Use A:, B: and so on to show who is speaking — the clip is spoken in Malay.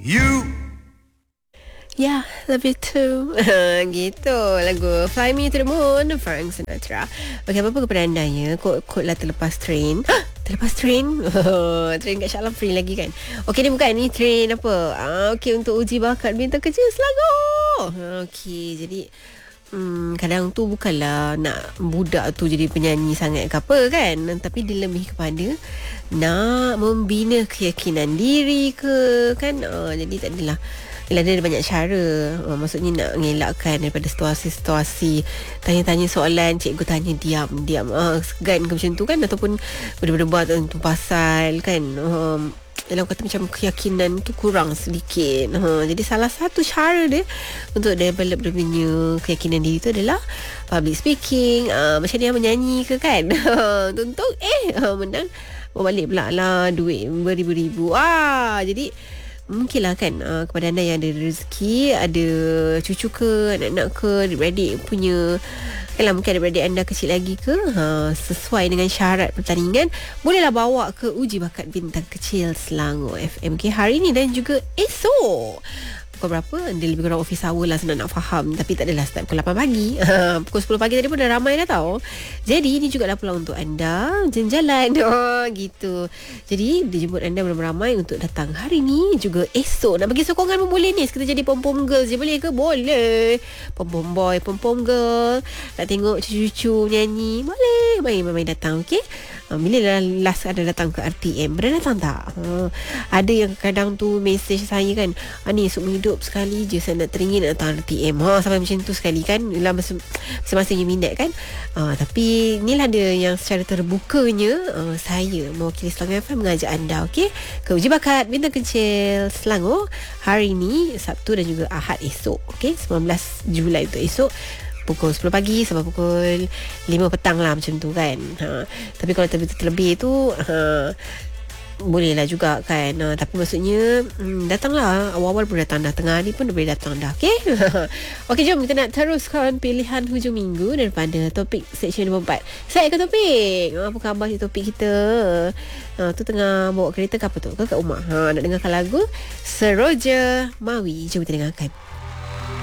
A: You.
B: Ya, lebih tu gitu lagu Fly Me to the Moon Frank Sinatra. Okey, apa-apa kepada anda ya, kod lah terlepas train. Terlepas train. Train kat Shah Alam free lagi kan. Okey, ni bukan ni train apa. Okey, untuk uji bakat bintang kecil Selangor. Okey, jadi kadang tu bukanlah nak budak tu jadi penyanyi sangat ke apa kan, tapi dia lebih kepada nak membina keyakinan diri ke kan. Jadi tak adalah. Yelah, dia ada banyak cara. Maksudnya nak mengelakkan daripada situasi-situasi tanya-tanya soalan, cikgu tanya diam segan ke macam tu kan, ataupun berdebat tentang pasal kan. Dalam kata macam keyakinan tu kurang sedikit. Jadi salah satu cara dia untuk develop dia punya keyakinan diri tu adalah public speaking. Macam dia menyanyi ke kan. Tuntung menang bawa balik pula lah duit beribu-ribu. Jadi mungkinlah kan, kepada anda yang ada rezeki, ada cucu ke, anak-anak ke, adik-beradik punya kan, mungkin adik-beradik anda kecil lagi ke, sesuai dengan syarat pertandingan, bolehlah bawa ke uji bakat bintang kecil Selangor FM hari ni dan juga esok. Pukul berapa? Dia lebih kurang office hour lah, senang nak faham. Tapi tak adalah start pukul 8 pagi. Pukul 10 pagi tadi pun dah ramai dah tahu. Jadi ini juga dah peluang untuk anda jalan-jalan. Gitu. Jadi dijemput anda beramai-ramai untuk datang hari ni juga esok. Nak bagi sokongan pun boleh ni. Kita jadi pom-pom girls je boleh ke? Boleh. Pom-pom boy, pom-pom girl. Nak tengok cucu-cucu nyanyi, boleh. Main-main datang, okey? Bila dah last ada datang ke RTM, pernah datang tak? Ada yang kadang tu message saya kan, ni seumur hidup sekali je saya nak teringin nak datang RTM. Sampai macam tu sekali kan, masing-masing yang minat kan. Tapi inilah dia yang secara terbukanya saya mewakili Selangor FM mengajak anda, okey, ke uji bakat bintang kecil Selangor hari ni Sabtu dan juga Ahad esok, okey, 19 Julai tu esok pukul 10 pagi sampai pukul 5 petang lah macam tu kan. Tapi kalau terlebih tu boleh lah juga kan. Tapi maksudnya datanglah awal-awal pun datang, dah tengah hari pun dah boleh datang dah, okey. Okey, jom kita nak teruskan pilihan hujung minggu daripada topik section 24. Saya ke topik, apa khabar si topik kita? Tu tengah bawa kereta ke apa tu, ke kat rumah, nak dengarkan lagu Seroja Mawi. Jom kita dengarkan.